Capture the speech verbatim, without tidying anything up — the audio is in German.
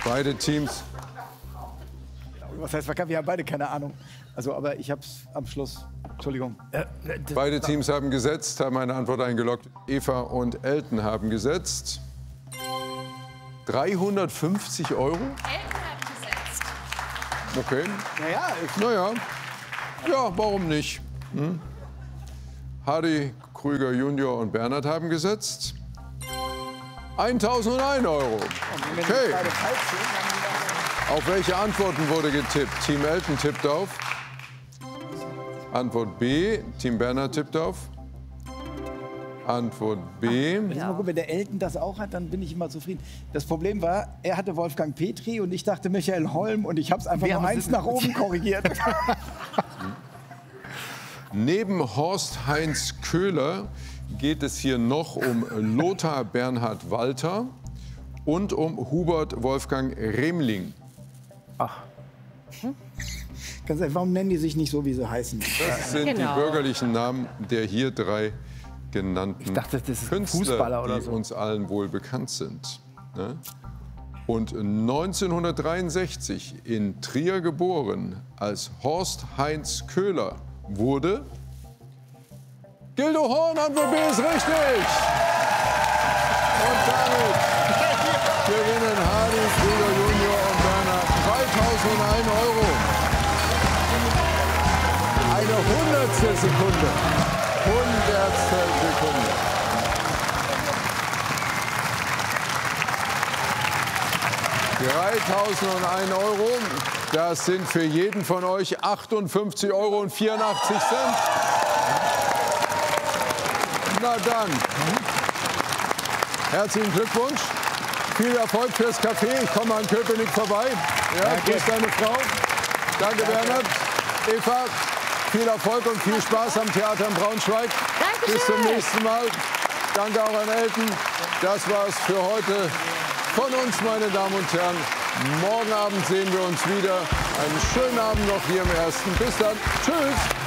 Beide Teams. Was heißt, wir haben beide keine Ahnung. Also, aber ich habe es am Schluss. Entschuldigung. Beide Teams haben gesetzt, haben eine Antwort eingeloggt. Eva und Elton haben gesetzt. dreihundertfünfzig Euro? Elton hat gesetzt. Okay. Naja, Naja, ja, warum nicht? Hm? Hardy, Krüger Junior und Bernhard haben gesetzt. eintausendeins Euro. Okay. Auf welche Antworten wurde getippt? Team Elton tippt auf. Antwort B. Team Bernhard tippt auf. Antwort B. Ja. Wenn der Elton das auch hat, dann bin ich immer zufrieden. Das Problem war, er hatte Wolfgang Petri und ich dachte Michael Holm und ich habe es einfach Wir nur haben eins nach oben korrigiert. Neben Horst-Heinz Köhler geht es hier noch um Lothar Bernhard Walter und um Hubert Wolfgang Remling. Ach. Ganz ehrlich, warum nennen die sich nicht so, wie sie heißen? Das sind Genau. die bürgerlichen Namen der hier drei genannten Ich dachte, das ist ein Künstler, Fußballer oder die so. uns allen wohl bekannt sind. Ne? Und neunzehnhundertdreiundsechzig in Trier geboren als Horst-Heinz Köhler wurde Gildo Horn. Antwort B ist richtig. Und damit gewinnen Hardy, Krüger Junior und Bernhard dreitausendeins Euro. Eine Hundertstel Sekunde. Hundertstel Sekunde. dreitausendeins Euro, das sind für jeden von euch achtundfünfzig Euro vierundachtzig. Na dann, herzlichen Glückwunsch, viel Erfolg fürs Café. Ich komme an Köpenick vorbei. Ja, grüß deine Frau. Danke, Bernhard. Eva, viel Erfolg und viel Spaß am Theater in Braunschweig. Dankeschön. Bis zum nächsten Mal. Danke auch an Elton. Das war's für heute von uns, meine Damen und Herren. Morgen Abend sehen wir uns wieder. Einen schönen Abend noch hier im Ersten. Bis dann. Tschüss.